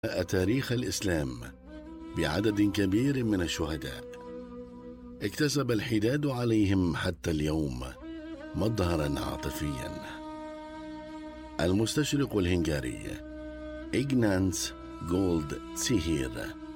تاريخ الإسلام بعدد كبير من الشهداء اكتسب الحداد عليهم حتى اليوم مظهرا عاطفيا. المستشرق الهنغاري إغناتس جولدتسيهير